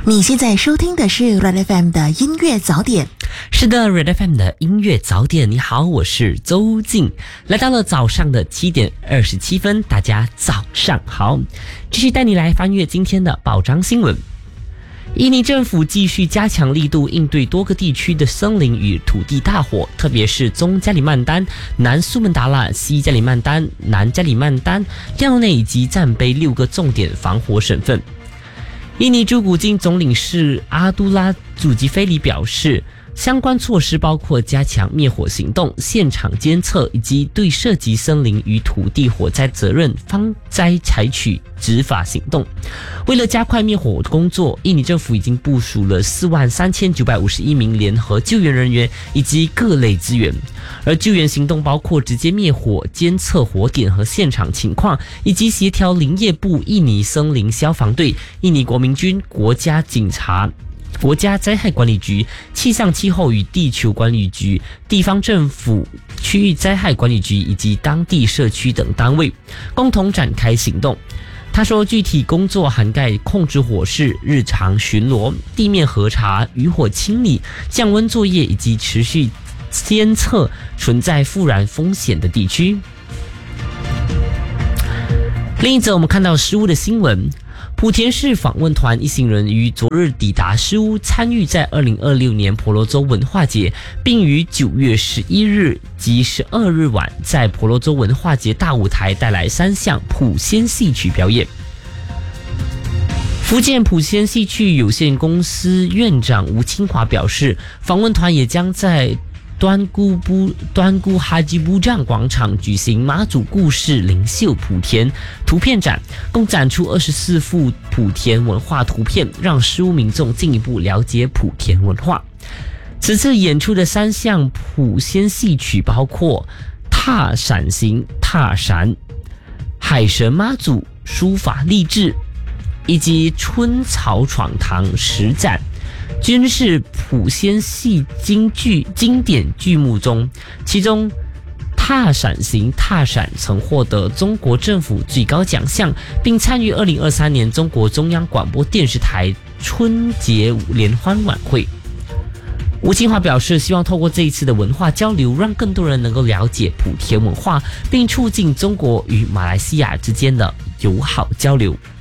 你现在收听的是 Red FM 的音乐早点。 是的 ，Red FM 的音乐早点，你好，我是周静，来到了早上的7点27分，大家早上好，继续带你来翻阅今天的报章新闻。印尼政府继续加强力度应对多个地区的森林与土地大火，特别是中加里曼丹、南苏门答腊、西加里曼丹、南加里曼丹、廖内以及赞卑6个重点防火省份。印尼驻古晋总领事阿都拉祖吉菲里表示，相关措施包括加强灭火行动、现场监测以及对涉及森林与土地火灾责任方灾采取执法行动。为了加快灭火工作，印尼政府已经部署了43951名联合救援人员以及各类资源。而救援行动包括直接灭火、监测火点和现场情况，以及协调林业部、印尼森林消防队、印尼国民军、国家警察、国家灾害管理局、气象气候与地球管理局、地方政府、区域灾害管理局以及当地社区等单位共同展开行动。他说，具体工作涵盖控制火势、日常巡逻、地面核查、渔火清理、降温作业以及持续监测存在复燃风险的地区。另一则我们看到失屋的新闻，莆田市访问团一行人于昨日抵达失屋，参与在2026年婆罗洲文化节，并于9月11日及12日晚在婆罗洲文化节大舞台带来3项普仙戏曲表演。福建普仙戏曲有限公司院长吴清华表示，访问团也将在端姑哈基布站广场举行妈祖故事灵秀莆田图片展，共展出24幅莆田文化图片，让失屋民众进一步了解莆田文化。此次演出的3项普仙戏曲包括踏闪行、踏闪、海神妈祖书法励志以及春草闯堂实展，均是普仙戏经典剧目中，其中踏闪行、踏闪曾获得中国政府最高奖项，并参与2023年中国中央广播电视台春节联欢晚会。吴清华表示，希望透过这一次的文化交流，让更多人能够了解莆田文化，并促进中国与马来西亚之间的友好交流。